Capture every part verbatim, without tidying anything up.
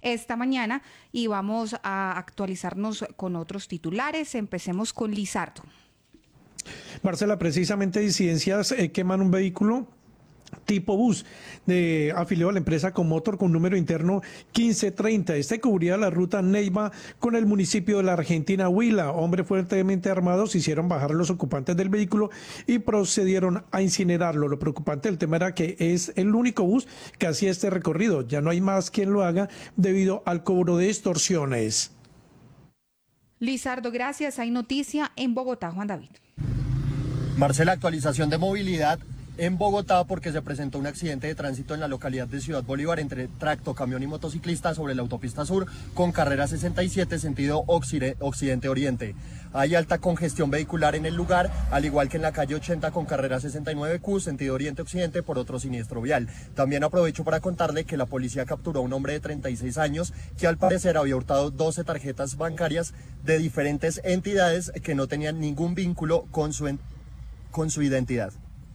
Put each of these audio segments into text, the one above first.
esta mañana y vamos a actualizarnos con otros titulares. Empecemos con Lizardo. Marcela, precisamente disidencias eh, queman un vehículo tipo bus de afiliado a la empresa Comotor con número interno quince treinta. Este cubría la ruta Neiva con el municipio de la Argentina Huila. Hombres fuertemente armados hicieron bajar a los ocupantes del vehículo y procedieron a incinerarlo. Lo preocupante del tema era que es el único bus que hacía este recorrido. Ya no hay más quien lo haga debido al cobro de extorsiones. Lizardo, gracias. Hay noticia en Bogotá, Juan David. Marcela, actualización de movilidad en Bogotá porque se presentó un accidente de tránsito en la localidad de Ciudad Bolívar entre tracto, camión y motociclista sobre la autopista sur con carrera sesenta y siete sentido occidente-oriente. Hay alta congestión vehicular en el lugar, al igual que en la calle ochenta con carrera sesenta y nueve Q sentido oriente-occidente por otro siniestro vial. También aprovecho para contarle que la policía capturó a un hombre de treinta y seis años que al parecer había hurtado doce tarjetas bancarias de diferentes entidades que no tenían ningún vínculo con su, con su identidad.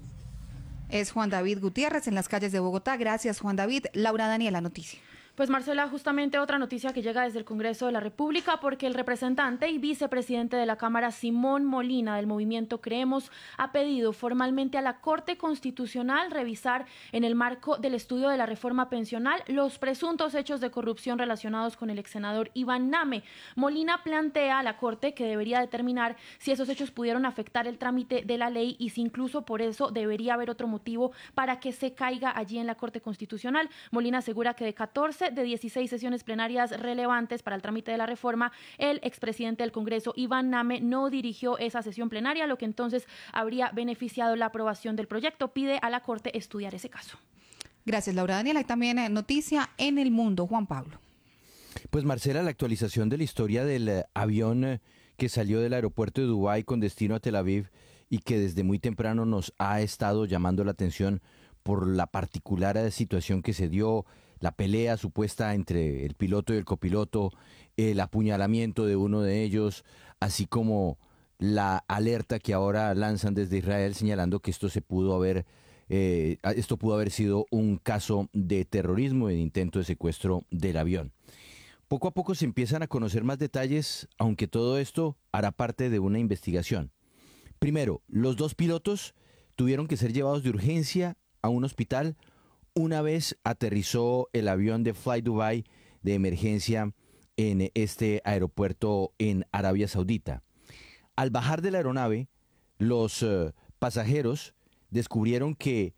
Es Juan David Gutiérrez en las calles de Bogotá. Gracias, Juan David. Laura Daniela, noticia. Pues Marcela, justamente otra noticia que llega desde el Congreso de la República porque el representante y vicepresidente de la Cámara, Simón Molina, del movimiento Creemos, ha pedido formalmente a la Corte Constitucional revisar en el marco del estudio de la reforma pensional los presuntos hechos de corrupción relacionados con el exsenador Iván Name. Molina plantea a la Corte que debería determinar si esos hechos pudieron afectar el trámite de la ley y si incluso por eso debería haber otro motivo para que se caiga allí en la Corte Constitucional. Molina asegura que de catorce de dieciséis sesiones plenarias relevantes para el trámite de la reforma, el expresidente del Congreso, Iván Name, no dirigió esa sesión plenaria, lo que entonces habría beneficiado la aprobación del proyecto. Pide a la Corte estudiar ese caso. Gracias, Laura Daniela. Hay también eh, noticia en el mundo, Juan Pablo. Pues Marcela, la actualización de la historia del eh, avión eh, que salió del aeropuerto de Dubái con destino a Tel Aviv y que desde muy temprano nos ha estado llamando la atención por la particular eh, situación que se dio, la pelea supuesta entre el piloto y el copiloto, el apuñalamiento de uno de ellos, así como la alerta que ahora lanzan desde Israel señalando que esto se pudo haber, eh, esto pudo haber sido un caso de terrorismo y de intento de secuestro del avión. Poco a poco se empiezan a conocer más detalles, aunque todo esto hará parte de una investigación. Primero, los dos pilotos tuvieron que ser llevados de urgencia a un hospital una vez aterrizó el avión de Fly Dubai de emergencia en este aeropuerto en Arabia Saudita. Al bajar de la aeronave, los uh, pasajeros descubrieron que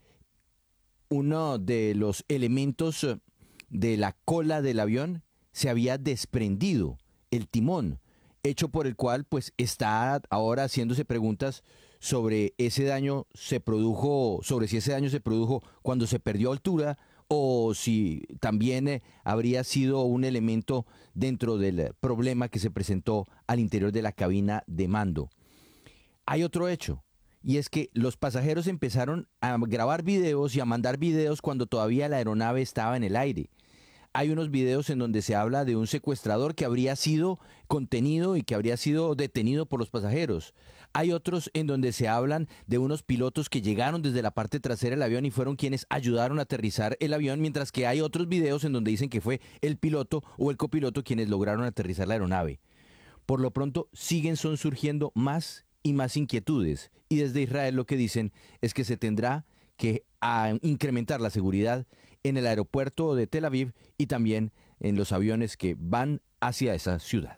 uno de los elementos uh, de la cola del avión se había desprendido, el timón, hecho por el cual pues está ahora haciéndose preguntas sobre ese daño se produjo, sobre si ese daño se produjo cuando se perdió altura o si también eh, habría sido un elemento dentro del problema que se presentó al interior de la cabina de mando. Hay otro hecho, y es que los pasajeros empezaron a grabar videos y a mandar videos cuando todavía la aeronave estaba en el aire. Hay unos videos en donde se habla de un secuestrador que habría sido contenido y que habría sido detenido por los pasajeros. Hay otros en donde se hablan de unos pilotos que llegaron desde la parte trasera del avión y fueron quienes ayudaron a aterrizar el avión, mientras que hay otros videos en donde dicen que fue el piloto o el copiloto quienes lograron aterrizar la aeronave. Por lo pronto, siguen son surgiendo más y más inquietudes. Y desde Israel lo que dicen es que se tendrá que a incrementar la seguridad en el aeropuerto de Tel Aviv y también en los aviones que van hacia esa ciudad.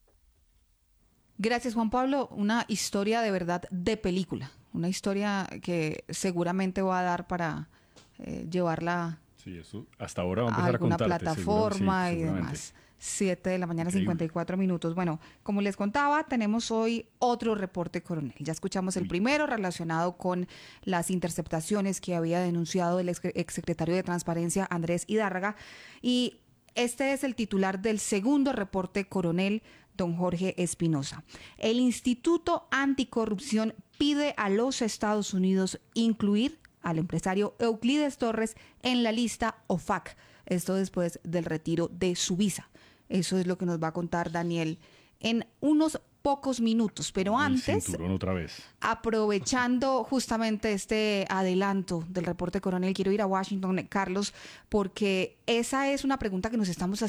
Gracias, Juan Pablo. Una historia de verdad de película. Una historia que seguramente va a dar para eh, llevarla sí, eso hasta ahora va a, a empezar alguna a contarte, plataforma seguro, sí, y demás. siete de la mañana, cincuenta y cuatro minutos. Bueno, como les contaba, tenemos hoy otro reporte coronel. Ya escuchamos el primero relacionado con las interceptaciones que había denunciado el ex exsecretario de Transparencia, Andrés Hidárraga. Y este es el titular del segundo reporte coronel, don Jorge Espinosa. El Instituto Anticorrupción pide a los Estados Unidos incluir al empresario Euclides Torres en la lista O F A C. Esto después del retiro de su visa. Eso es lo que nos va a contar Daniel en unos pocos minutos. Pero antes, otra vez. aprovechando justamente este adelanto del reporte coronel, quiero ir a Washington, Carlos, porque esa es una pregunta que nos estamos